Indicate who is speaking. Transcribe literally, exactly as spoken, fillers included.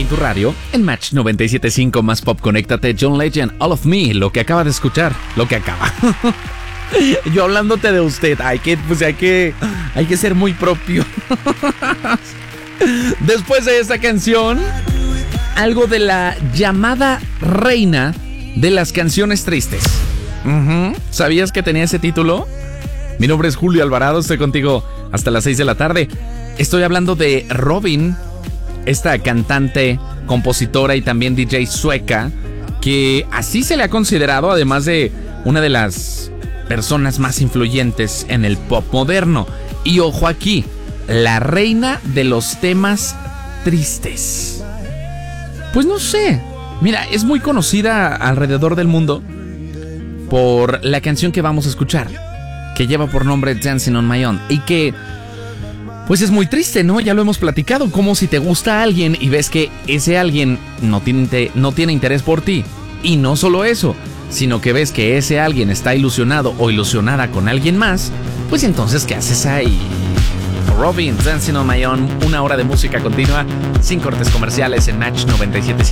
Speaker 1: tu radio en Match noventa y siete punto cinco más pop. Conéctate, John Legend, All of Me, lo que acaba de escuchar, lo que acaba. Yo hablándote de usted, hay que, pues hay que, hay que ser muy propio. Después de esta canción, algo de la llamada reina de las canciones tristes. Uh-huh. ¿Sabías que tenía ese título? Mi nombre es Julio Alvarado, estoy contigo hasta las seis de la tarde. Estoy hablando de Robyn, esta cantante, compositora y también D J sueca, que así se le ha considerado, además de una de las personas más influyentes en el pop moderno. Y ojo aquí, la reina de los temas tristes. Pues no sé, mira, es muy conocida alrededor del mundo por la canción que vamos a escuchar, que lleva por nombre Dancing on My Own, y que pues es muy triste, ¿no? Ya lo hemos platicado, como si te gusta alguien y ves que ese alguien no tiene, no tiene interés por ti. Y no solo eso, sino que ves que ese alguien está ilusionado o ilusionada con alguien más, pues entonces, ¿qué haces ahí? Robyn, Dancing on My Own, una hora de música continua, sin cortes comerciales en Match noventa y siete punto cinco.